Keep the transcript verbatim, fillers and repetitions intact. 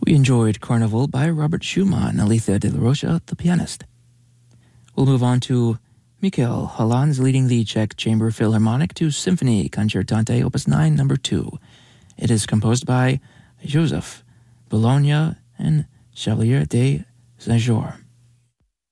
We enjoyed Carnival by Robert Schumann, Alethea de la Rocha, the pianist. We'll move on to Mikhail Hollands leading the Czech Chamber Philharmonic to Symphony Concertante Opus nine, number two. It is composed by Joseph Bologna and Chevalier de Saint-Georges.